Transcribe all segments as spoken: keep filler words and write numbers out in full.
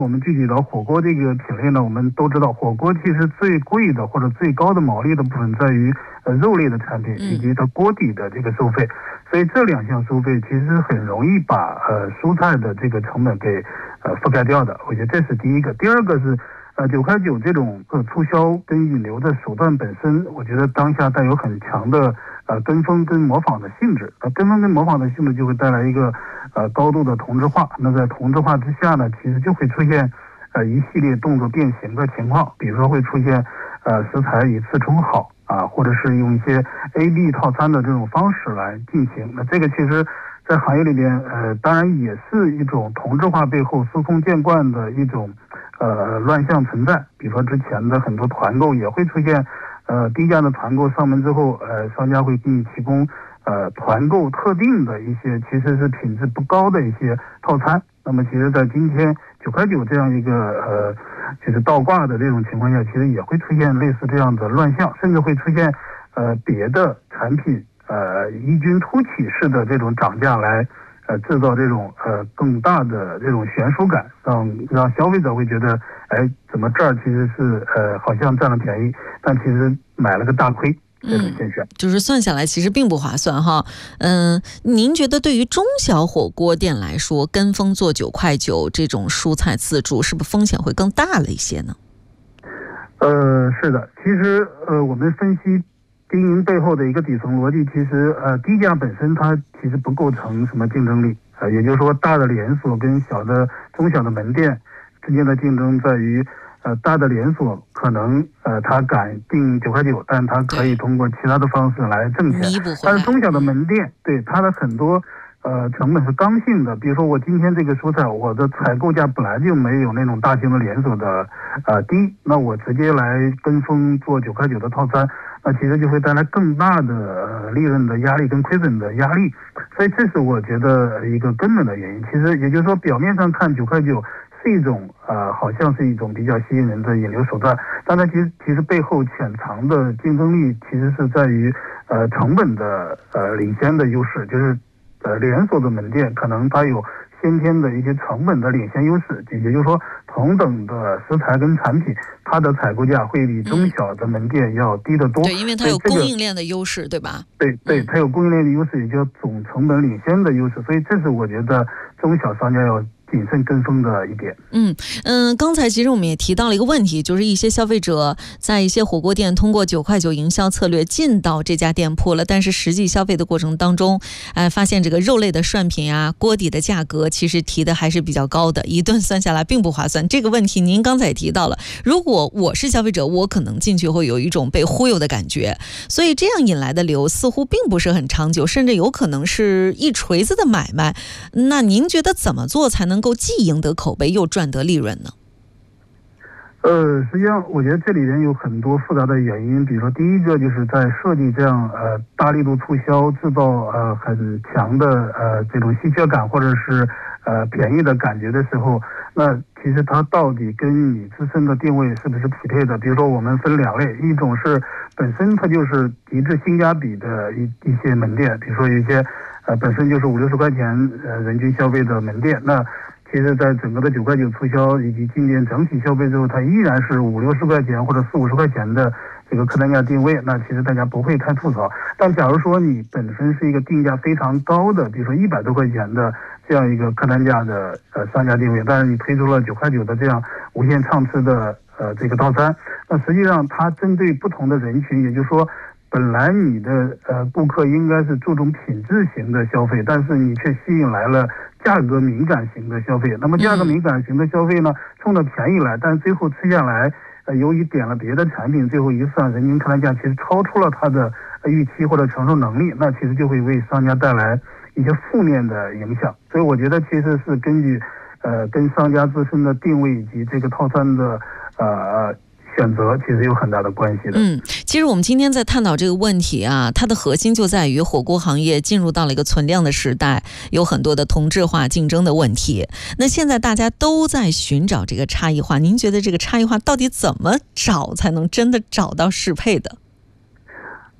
我们具体到火锅这个品类呢，我们都知道火锅其实最贵的或者最高的毛利的部分在于呃肉类的产品以及它锅底的这个收费，所以这两项收费其实很容易把呃蔬菜的这个成本给呃覆盖掉的。我觉得这是第一个。第二个是呃九块九这种呃促销跟引流的手段本身，我觉得当下带有很强的呃跟风跟模仿的性质。呃跟风跟模仿的性质就会带来一个呃高度的同质化。那在同质化之下呢，其实就会出现呃一系列动作变形的情况，比如说会出现呃食材以次充好啊，或者是用一些 A B 套餐的这种方式来进行。那这个其实在行业里边呃当然也是一种同质化背后司空见惯的一种呃乱象存在。比如说之前的很多团购也会出现呃低价的团购上门之后，呃商家会给你提供呃团购特定的一些其实是品质不高的一些套餐。那么其实在今天九块九这样一个呃就是倒挂的这种情况下，其实也会出现类似这样的乱象，甚至会出现呃别的产品呃异军突起式的这种涨价来呃制造这种呃更大的这种悬殊感，让让消费者会觉得哎怎么这儿其实是呃好像占了便宜，但其实买了个大亏。这种现象、 嗯、就是算下来其实并不划算哈。嗯，您觉得对于中小火锅店来说，跟风做九块九这种蔬菜自助，是不是风险会更大了一些呢？ 呃，是的，其实呃，我们分析经营背后的一个底层逻辑，其实呃，低价本身它其实不构成什么竞争力，呃，也就是说，大的连锁跟小的、中小的门店之间的竞争在于。呃，大的连锁可能呃，他敢定九块九，但他可以通过其他的方式来挣钱。但是中小的门店，对它的很多呃成本是刚性的，比如说我今天这个蔬菜，我的采购价本来就没有那种大型的连锁的呃低，那我直接来跟风做九块九的套餐，那其实就会带来更大的呃利润的压力跟亏损的压力，所以这是我觉得一个根本的原因。其实也就是说，表面上看九块九。是一种呃，好像是一种比较吸引人的引流手段，但它其实其实背后潜藏的竞争力其实是在于呃成本的呃领先的优势，就是呃连锁的门店可能它有先天的一些成本的领先优势，也就是说同等的食材跟产品，它的采购价会比中小的门店要低得多。 对，因为它有供应链的优势，对吧？ 对对，它有供应链的优势，也叫总成本领先的优势，所以这是我觉得中小商家要谨慎跟风的一点。 嗯嗯，刚才其实我们也提到了一个问题，就是一些消费者在一些火锅店通过九块九营销策略进到这家店铺了，但是实际消费的过程当中，哎、呃，发现这个肉类的涮品啊、锅底的价格其实提的还是比较高的，一顿算下来并不划算。这个问题您刚才也提到了，如果我是消费者，我可能进去会有一种被忽悠的感觉，所以这样引来的流似乎并不是很长久，甚至有可能是一锤子的买卖。那您觉得怎么做才能够既赢得口碑又赚得利润呢？ 呃，实际上我觉得这里边有很多复杂的原因，比如说第一个就是在设计这样呃大力度促销，制造呃很强的呃这种稀缺感或者是呃便宜的感觉的时候，那其实它到底跟你自身的定位是不是匹配的？比如说我们分两类，一种是本身它就是极致性价比的一一些门店，比如说有一些呃本身就是五六十块钱呃人均消费的门店，那其实在整个的九块九促销以及进店整体消费之后，它依然是五六十块钱或者四五十块钱的这个客单价定位，那其实大家不会太吐槽。但假如说你本身是一个定价非常高的，比如说一百多块钱的这样一个客单价的呃商家定位，但是你推出了九块九的这样无限畅吃的呃这个套餐，那实际上它针对不同的人群，也就是说本来你的呃顾客应该是注重品质型的消费，但是你却吸引来了价格敏感型的消费。那么价格敏感型的消费呢，冲着便宜来，但最后吃下来，呃，由于点了别的产品，最后一算人均客单价其实超出了他的预期或者承受能力，那其实就会为商家带来一些负面的影响。所以我觉得其实是根据呃跟商家自身的定位以及这个套餐的呃选择其实有很大的关系的。 嗯，其实我们今天在探讨这个问题啊，它的核心就在于火锅行业进入到了一个存量的时代，有很多的同质化竞争的问题。那现在大家都在寻找这个差异化，您觉得这个差异化到底怎么找才能真的找到适配的？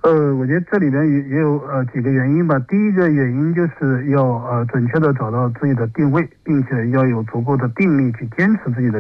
呃，我觉得这里边也也有呃几个原因吧。第一个原因就是要呃准确的找到自己的定位，并且要有足够的定力去坚持自己的